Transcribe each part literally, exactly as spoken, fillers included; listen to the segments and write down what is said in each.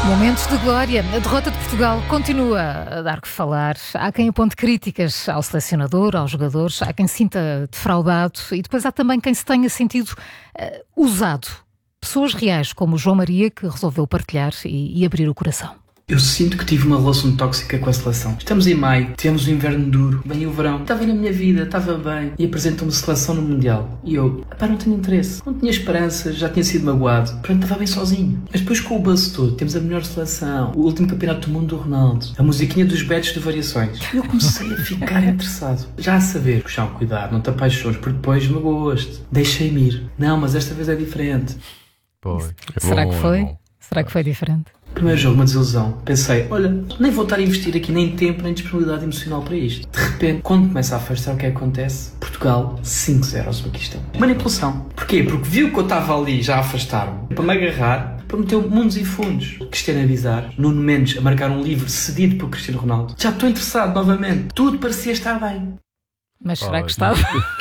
Momentos de glória. A derrota de Portugal continua a dar que falar. Há quem aponte críticas ao selecionador, aos jogadores, há quem se sinta defraudado e depois há também quem se tenha sentido uh, usado. Pessoas reais como o João Maria, que resolveu partilhar e, e abrir o coração. Eu sinto que tive uma relação tóxica com a seleção. Estamos em maio, temos o inverno duro, vem o verão. Estava na minha vida, estava bem. E apresentam-me seleção no Mundial. E eu, pá, não tinha interesse. Não tinha esperança, já tinha sido magoado. Portanto, estava bem sozinho. Mas depois com o buzz todo, temos a melhor seleção, o último campeonato do mundo do Ronaldo, a musiquinha dos badges de variações. E eu comecei a ficar interessado. Já a saber, puxão, cuidado, não te apaixones, porque depois magoas-te. Deixei-me ir. Não, mas esta vez é diferente. Pois. Será Bom, que foi? é bom. Será que foi diferente? Primeiro jogo, uma desilusão. Pensei, olha, nem vou estar a investir aqui nem tempo nem disponibilidade emocional para isto. De repente, quando começa a afastar, o que é que acontece? Portugal, cinco zero ao Uzbequistão. Manipulação. Porquê? Porque viu que eu estava ali já a afastar-me para me agarrar, prometeu mundos e fundos. Cristiano a avisar, Nuno Mendes a marcar um livro cedido por Cristiano Ronaldo. Já estou interessado novamente. Tudo parecia estar bem. Mas será Pois. que estava?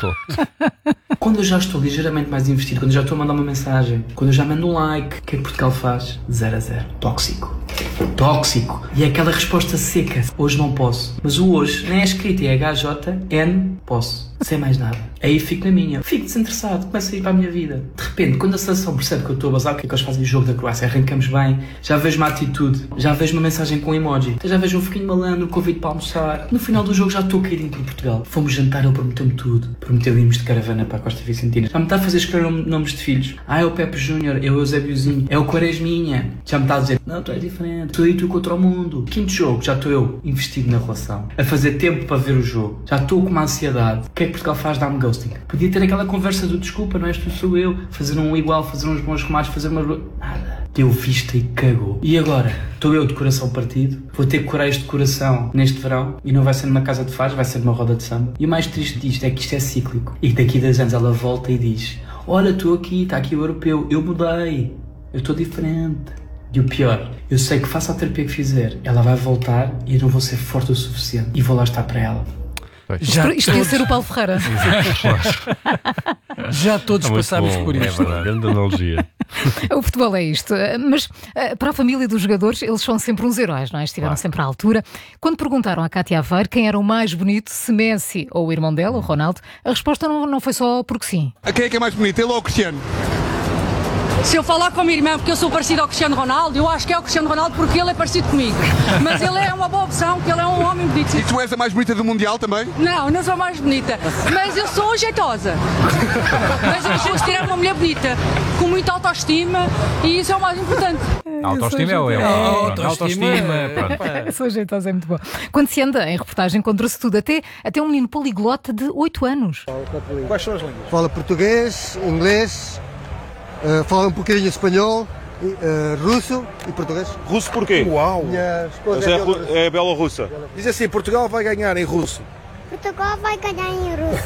Quando eu já estou ligeiramente mais investido, quando eu já estou a mandar uma mensagem, quando eu já mando um like, o que é que Portugal faz? zero a zero. Tóxico. Tóxico. E é aquela resposta seca. Hoje não posso. Mas o hoje nem é escrito, é H J N posso. Sem mais nada. Aí fico na minha. Fico desinteressado. Começo a ir para a minha vida. De repente, quando a seleção percebe que eu estou a bazar, o que é que eles fazem o jogo da Croácia? Arrancamos bem. Já vejo uma atitude. Já vejo uma mensagem com emoji. Já vejo um foguinho malandro, convite para almoçar. No final do jogo já estou caído por Portugal. Fomos jantar, ele prometeu-me tudo. Prometeu irmos de caravana para a Costa Vicentina. Já me está a fazer escrever nomes de filhos. Ah, é o Pepe Júnior, é o Eusébiozinho, é o Quaresminha. Já me está a dizer, não, tu és diferente. Tu e tu contra o mundo. Quinto jogo, já estou eu investido na relação. A fazer tempo para ver o jogo. Já estou com uma ansiedade. O que é que Portugal faz? Dá-me ghosting. Podia ter aquela conversa do desculpa, não és tu, sou eu. Fazer um igual, fazer uns bons remates, fazer uma... Nada. Deu vista e cagou. E agora? Estou eu de coração partido. Vou ter coragem de coração neste verão. E não vai ser numa casa de fares, vai ser numa roda de samba. E o mais triste disto é que isto é cíclico. E daqui a dez anos ela volta e diz: olha, estou aqui, está aqui o europeu. Eu mudei. Eu estou diferente. E o pior, eu sei que faça a terapia que fizer, ela vai voltar e eu não vou ser forte o suficiente. E vou lá estar para ela. Já isto ia ser o Paulo Ferreira. Já todos Muito passámos bom, por é isto. verdade, grande analogia. O futebol é isto. Mas para a família dos jogadores, eles são sempre uns heróis, não é? Estiveram Claro. sempre à altura. Quando perguntaram à Cátia Aveiro quem era o mais bonito, se Messi ou o irmão dela, o Ronaldo, a resposta não, não foi só porque sim. A quem é que é mais bonito, ele ou o Cristiano? Se eu falar com a minha irmã porque eu sou parecido ao Cristiano Ronaldo, eu acho que é o Cristiano Ronaldo porque ele é parecido comigo. Mas ele é uma boa opção, porque ele é um homem bonito. E tu és a mais bonita do Mundial também? Não, não sou mais bonita, mas eu sou jeitosa. Mas eu considero uma mulher bonita, com muita autoestima, e isso é o mais importante. A autoestima é o jeitosa. é, É, pronto, a autoestima, pronto. Eu sou jeitosa, é muito bom. Quando se anda em reportagem, encontra-se tudo. Até, até um menino poliglota de oito anos. Quais são as línguas? Fala português, inglês, uh, fala um bocadinho espanhol, uh, russo e português. Russo porquê? Uau! Minha esposa Mas é, é ru- bielorrussa. é Bielorrussa. Diz assim, Portugal vai ganhar em russo. Portugal vai ganhar em russo.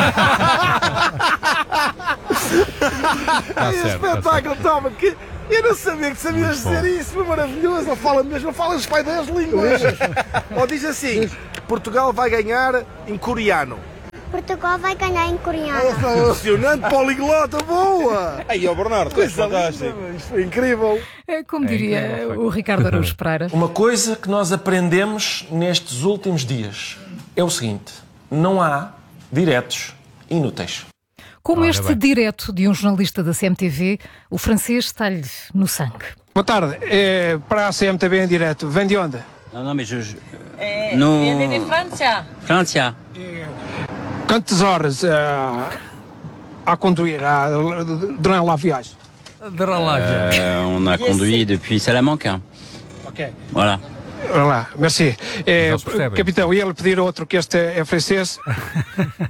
Tá Esse certo, tá espetáculo, toma, que eu não sabia que sabias Muito dizer isso, foi maravilhoso. Não fala mesmo, não fala os pais das línguas. Ou diz assim, Portugal vai ganhar em coreano. Portugal vai ganhar em coreano. Emocionante, poliglota, boa! Aí, ó Bernardo, que é Coisa fantástico. linda, isto foi incrível. É, Como É diria incrível, foi. o Ricardo Araújo Pereira. Uma coisa que nós aprendemos nestes últimos dias é o seguinte: não há diretos inúteis. Como Ora este bem. direto de um jornalista da C M T V, o francês está-lhe no sangue. Boa tarde, é para a C M T V em direto. Vem de onde? Non, non, mais je. je... non. Ele é de França. Francia. Quantas horas uh, a conduzir uh, durante a viagem? Euh, on a conduit depuis Salamanca. Ok. Voilà. Olá, merci. É, Não se percebe. capitão, ia-lhe pedir outro que este é francês.